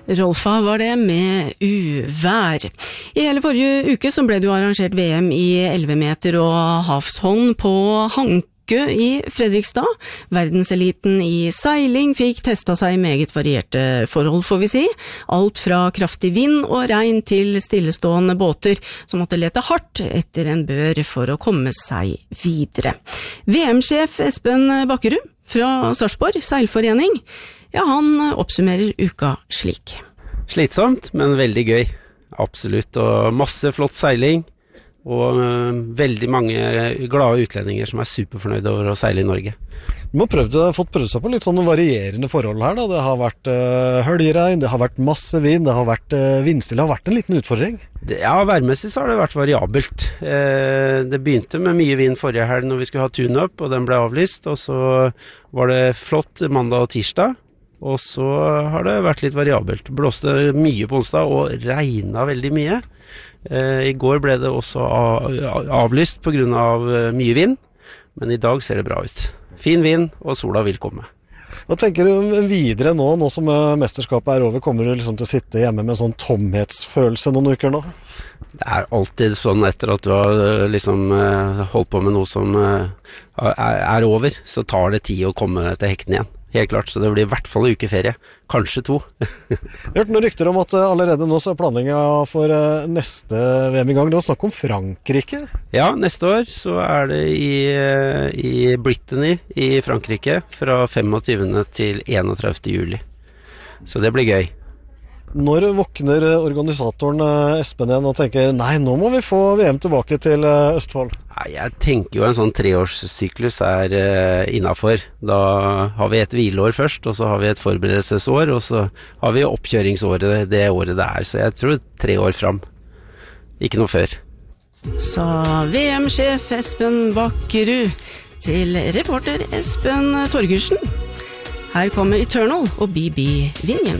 Rolfa var det med uvær. I hele forrige uke så ble det jo arrangert VM i 11 meter og havshånd på Hankø i Fredrikstad. Verdenseliten i seiling fikk testa seg i meget varierte forhold, får vi si. Alt fra kraftig vind og regn til stillestående båter som måtte lete hardt etter en bør for å komme seg videre. VM-sjef Espen Bakkerud fra Sarpsborg Seilforening, ja, han oppsummerer uka slik. Slitsomt, men veldig gøy. Absolutt, og masse flott seiling. Og veldig mange glade utlendinger som superfornøyde over å seile i Norge. Du må fått prøvd seg på litt sånne varierende forhold her da. Det har vært høljeregn, det har vært masse vind, det har vært vindstille, det har vært en liten utfordring. Ja, værmessig så har det vært variabelt. Det begynte med mye vind forrige helg når vi skulle ha tune-up, og den ble avlyst, og så var det flott mandag og tirsdag. Og så har det vært litt variabelt. Blåste mye på onsdag og regnet veldig mye. I går ble det også avlyst på grunn av mye vind, men i dag ser det bra ut. Fin vind, og sola vil komme. Hva tenker du videre nå som mesterskapet er over? Kommer du liksom til å sitte hjemme med en sånn tomhetsfølelse noen uker nå? Det er alltid sånn etter at du har liksom holdt på med noe som er over, så tar det tid å komme til hektene igjen. Helt klart, så det blir i hvert fall en ukeferie. Kanskje 2. Jeg har hørt noen rykter om at allerede nå så er planleggingen for neste VM i gang. Det var snakk om Frankrike. Ja, neste år så er det i Brittany i Frankrike fra 25. til 31. juli. Så det blir gøy. Når våkner organisatoren Espen igjen og tenker, nei, nå må vi få VM tilbake til Østfold? Jeg tenker jo en sånn 3-årssyklus er innenfor. Da har vi et hvileår først, og så har vi et forberedelsesår, og så har vi oppkjøringsåret det året det er. Så jeg tror 3 år fram. Ikke noe før. Sa VM-sjef Espen Bakkerud til reporter Espen Torgersen. Her kommer Eternal og BB Vinjen.